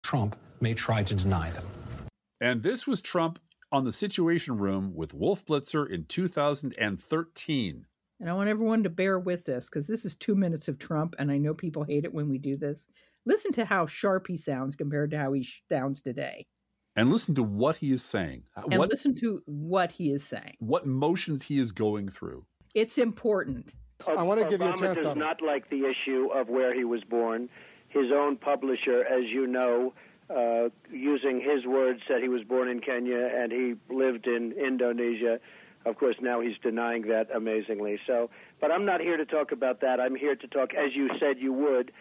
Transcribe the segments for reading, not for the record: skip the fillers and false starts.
Trump may try to deny them. And this was Trump on the Situation Room with Wolf Blitzer in 2013. And I want everyone to bear with this because this is 2 minutes of Trump, and I know people hate it when we do this. Listen to how sharp he sounds compared to how he sounds today. And listen to what he is saying. Listen to what he is saying. What motions he is going through. It's important. I want to give you a Obama chance. does not like the issue of where he was born. His own publisher, as you know, using his words, said he was born in Kenya and he lived in Indonesia. Of course, now he's denying that amazingly. So, but I'm not here to talk about that. I'm here to talk, as you said you would,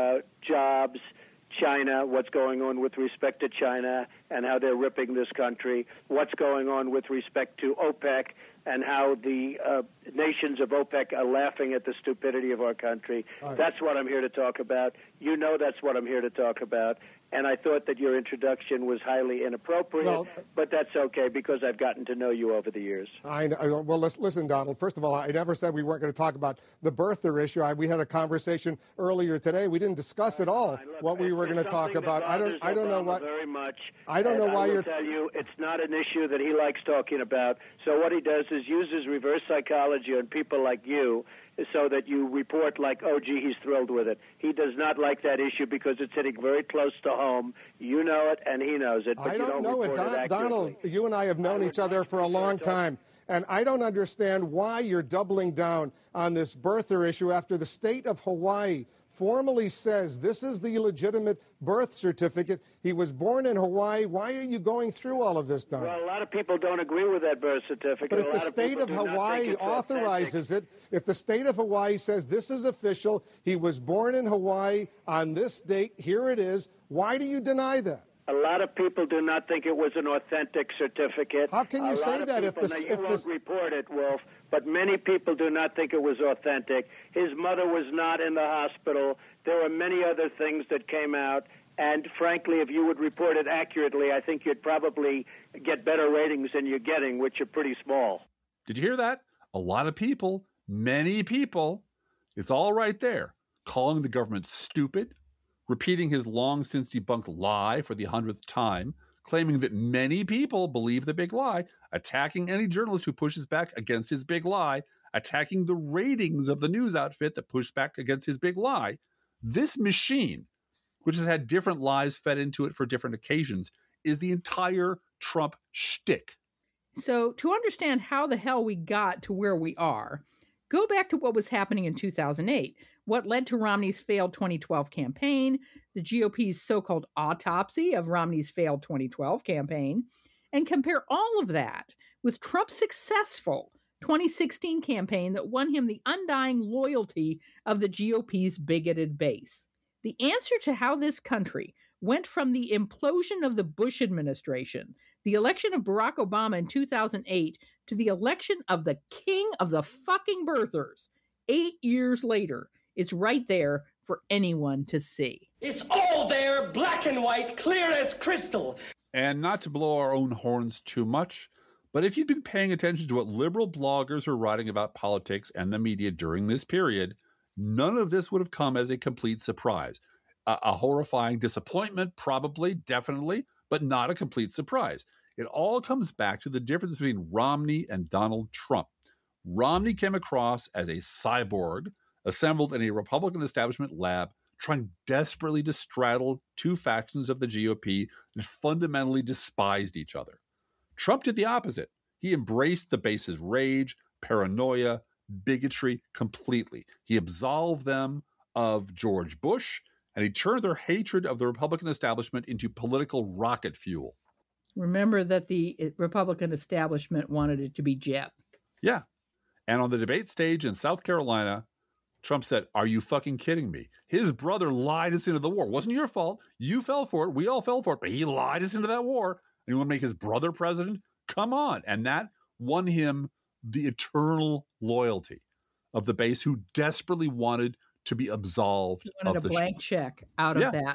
jobs, China, what's going on with respect to China and how they're ripping this country, what's going on with respect to OPEC and how the nations of OPEC are laughing at the stupidity of our country. Right. That's what I'm here to talk about. You know that's what I'm here to talk about. And I thought that your introduction was highly inappropriate, but that's okay because I've gotten to know you over the years. Well, listen, Donald. First of all, I never said we weren't going to talk about the birther issue. We had a conversation earlier today. We didn't discuss at all what we were going to talk about. I don't know what. Very much. I don't know why you're. I will tell you, it's not an issue that he likes talking about. So what he does is uses reverse psychology on people like you, so that you report like, oh, gee, he's thrilled with it. He does not like that issue because it's hitting very close to home. You know it, and he knows it. But I don't know it. Donald, you and I have known each other for a long time, and I don't understand why you're doubling down on this birther issue after the state of Hawaii formally says this is the legitimate birth certificate. He was born in Hawaii. Why are you going through all of this, Donald? Well, a lot of people don't agree with that birth certificate. But if the state of Hawaii authorizes it, if the state of Hawaii says this is official, he was born in Hawaii on this date, here it is, why do you deny that? A lot of people do not think it was an authentic certificate. How can you say that if this... You won't report it, Wolf, but many people do not think it was authentic. His mother was not in the hospital. There were many other things that came out, and frankly, if you would report it accurately, I think you'd probably get better ratings than you're getting, which are pretty small. Did you hear that? A lot of people, many people, it's all right there, calling the government stupid, repeating his long-since debunked lie for the 100th time, claiming that many people believe the big lie, attacking any journalist who pushes back against his big lie, attacking the ratings of the news outfit that pushed back against his big lie. This machine, which has had different lies fed into it for different occasions, is the entire Trump shtick. So to understand how the hell we got to where we are, go back to what was happening in 2008, what led to Romney's failed 2012 campaign, the GOP's so-called autopsy of Romney's failed 2012 campaign, and compare all of that with Trump's successful 2016 campaign that won him the undying loyalty of the GOP's bigoted base. The answer to how this country went from the implosion of the Bush administration, the election of Barack Obama in 2008, to the election of the king of the fucking birthers 8 years later is right there for anyone to see. It's all there, black and white, clear as crystal. And not to blow our own horns too much, but if you'd been paying attention to what liberal bloggers were writing about politics and the media during this period, none of this would have come as a complete surprise. A horrifying disappointment, probably, definitely, but not a complete surprise. It all comes back to the difference between Romney and Donald Trump. Romney came across as a cyborg, assembled in a Republican establishment lab, trying desperately to straddle two factions of the GOP that fundamentally despised each other. Trump did the opposite. He embraced the base's rage, paranoia, bigotry completely. He absolved them of George Bush, and he turned their hatred of the Republican establishment into political rocket fuel. Remember that the Republican establishment wanted it to be Jeb. Yeah. And on the debate stage in South Carolina, Trump said, "Are you fucking kidding me? His brother lied us into the war. It wasn't your fault. You fell for it. We all fell for it. But he lied us into that war. And you want to make his brother president? Come on." And that won him the eternal loyalty of the base who desperately wanted to be absolved. He wanted a blank check out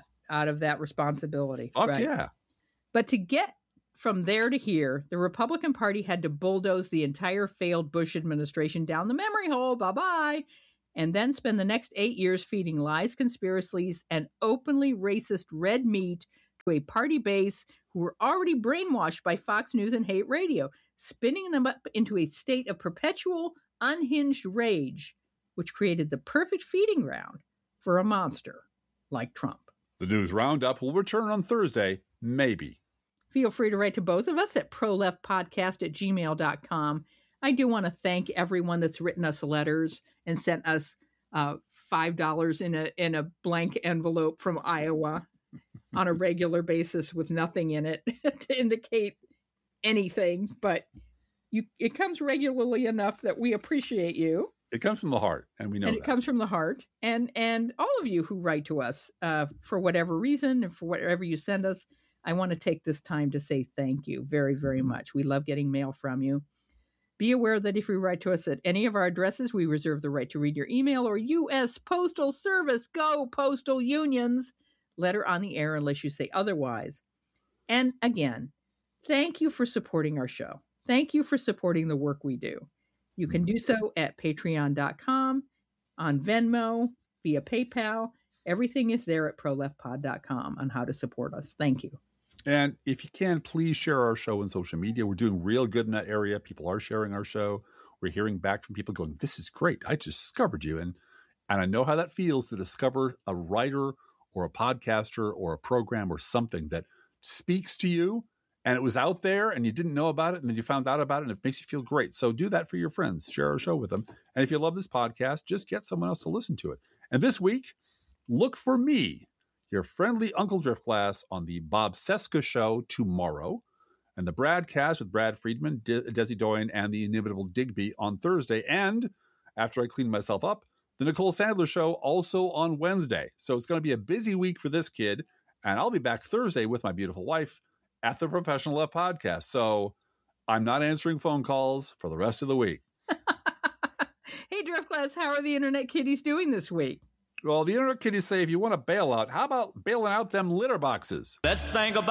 of that responsibility. Fuck right. Yeah. But to get from there to here, the Republican Party had to bulldoze the entire failed Bush administration down the memory hole. Bye-bye. And then spend the next 8 years feeding lies, conspiracies, and openly racist red meat a party base who were already brainwashed by Fox News and hate radio, spinning them up into a state of perpetual, unhinged rage, which created the perfect feeding ground for a monster like Trump. The News Roundup will return on Thursday, maybe. Feel free to write to both of us at proleftpodcast@gmail.com. I do want to thank everyone that's written us letters and sent us $5 in a blank envelope from Iowa on a regular basis with nothing in it to indicate anything. But it comes regularly enough that we appreciate you. It comes from the heart, and we know and it comes from the heart. And all of you who write to us for whatever reason and for whatever you send us, I want to take this time to say thank you very, very much. We love getting mail from you. Be aware that if you write to us at any of our addresses, we reserve the right to read your email or U.S. Postal Service. Go, Postal Unions. Letter on the air unless you say otherwise. And again, thank you for supporting our show. Thank you for supporting the work we do. You can do so at patreon.com, on Venmo, via PayPal. Everything is there at proleftpod.com on how to support us. Thank you. And if you can, please share our show on social media. We're doing real good in that area. People are sharing our show. We're hearing back from people going, this is great. I just discovered you. And I know how that feels to discover a writer or a podcaster or a program or something that speaks to you. And it was out there and you didn't know about it. And then you found out about it and it makes you feel great. So do that for your friends. Share our show with them. And if you love this podcast, just get someone else to listen to it. And this week, look for me, your friendly Uncle Driftglass, on the Bob Cesca Show tomorrow, and the Bradcast with Brad Friedman, Desi Doyen, and the inimitable Digby on Thursday. And after I clean myself up, the Nicole Sandler Show also on Wednesday. So it's going to be a busy week for this kid. And I'll be back Thursday with my beautiful wife at the Professional Left Podcast. So I'm not answering phone calls for the rest of the week. Hey, Driftglass, how are the Internet Kitties doing this week? Well, the Internet Kitties say if you want to bail out, how about bailing out them litter boxes? Let's think about